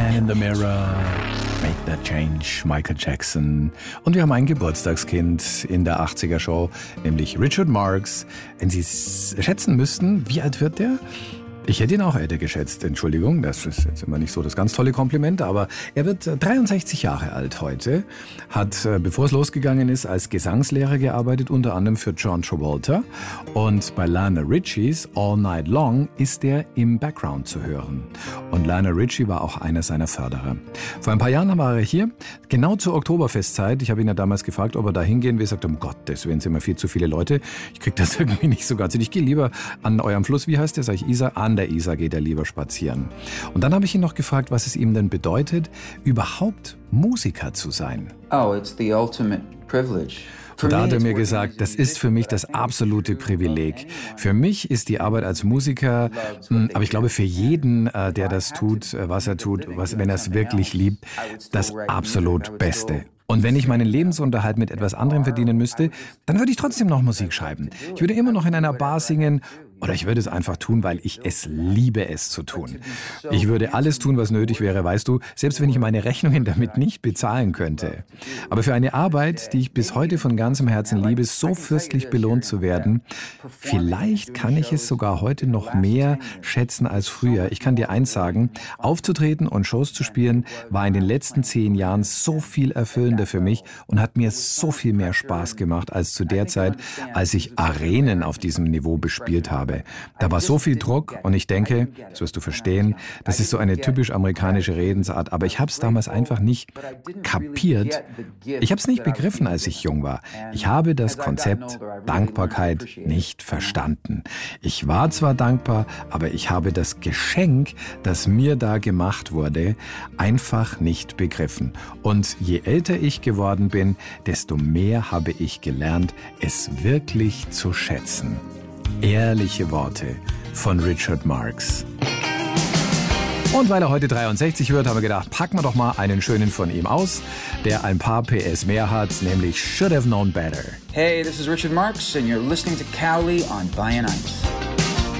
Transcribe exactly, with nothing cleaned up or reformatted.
Man in the Mirror, Make That Change, Michael Jackson. Und wir haben ein Geburtstagskind in der achtziger-Show, nämlich Richard Marx. Wenn Sie es schätzen müssten, wie alt wird der? Ich hätte ihn auch älter geschätzt, Entschuldigung, das ist jetzt immer nicht so das ganz tolle Kompliment, aber er wird dreiundsechzig Jahre alt heute, hat, bevor es losgegangen ist, als Gesangslehrer gearbeitet, unter anderem für John Travolta, und bei Lionel Richies All Night Long ist er im Background zu hören. Und Lionel Richie war auch einer seiner Förderer. Vor ein paar Jahren war er hier, genau zur Oktoberfestzeit. Ich habe ihn ja damals gefragt, ob er da hingehen will. Er sagte, um Gottes Willen, sind immer viel zu viele Leute. Ich kriege das irgendwie nicht so ganz hin. Ich gehe lieber an eurem Fluss, wie heißt der? Sag ich, Isar, an der Isar geht er lieber spazieren. Und dann habe ich ihn noch gefragt, was es ihm denn bedeutet, überhaupt Musiker zu sein. Oh, it's the ultimate privilege. Und da hat er mir gesagt, das ist für mich das absolute Privileg. Für mich ist die Arbeit als Musiker, aber ich glaube für jeden, der das tut, was er tut, was, wenn er es wirklich liebt, das absolut Beste. Und wenn ich meinen Lebensunterhalt mit etwas anderem verdienen müsste, dann würde ich trotzdem noch Musik schreiben. Ich würde immer noch in einer Bar singen. Oder ich würde es einfach tun, weil ich es liebe, es zu tun. Ich würde alles tun, was nötig wäre, weißt du, selbst wenn ich meine Rechnungen damit nicht bezahlen könnte. Aber für eine Arbeit, die ich bis heute von ganzem Herzen liebe, so fürstlich belohnt zu werden, vielleicht kann ich es sogar heute noch mehr schätzen als früher. Ich kann dir eins sagen, aufzutreten und Shows zu spielen, war in den letzten zehn Jahren so viel erfüllender für mich und hat mir so viel mehr Spaß gemacht als zu der Zeit, als ich Arenen auf diesem Niveau bespielt habe. Da war so viel Druck und ich denke, das wirst du verstehen, das ist so eine typisch amerikanische Redensart, aber ich habe es damals einfach nicht kapiert. Ich habe es nicht begriffen, als ich jung war. Ich habe das Konzept Dankbarkeit nicht verstanden. Ich war zwar dankbar, aber ich habe das Geschenk, das mir da gemacht wurde, einfach nicht begriffen. Und je älter ich geworden bin, desto mehr habe ich gelernt, es wirklich zu schätzen. Ehrliche Worte von Richard Marx. Und weil er heute dreiundsechzig wird, haben wir gedacht, packen wir doch mal einen schönen von ihm aus, der ein paar P S mehr hat, nämlich Should Have Known Better. Hey, this is Richard Marx and you're listening to Cowley on Bayern Ice.